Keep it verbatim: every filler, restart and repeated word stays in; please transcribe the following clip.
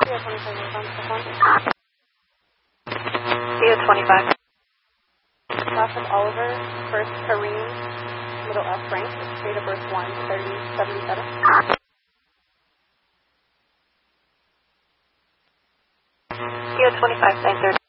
Theo twenty-five. Last of Oliver, first Kareem, middle F Frank, date of birth one thirty seventy-seven. Theo twenty-five, nine thirty.